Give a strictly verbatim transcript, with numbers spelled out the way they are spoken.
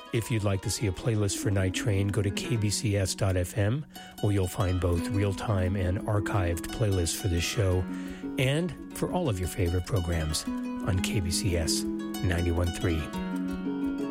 If you'd like to see a playlist for Night Train, go to k b c s dot f m, where you'll find both real-time and archived playlists for this show, and for all of your favorite programs on K B C S ninety-one point three.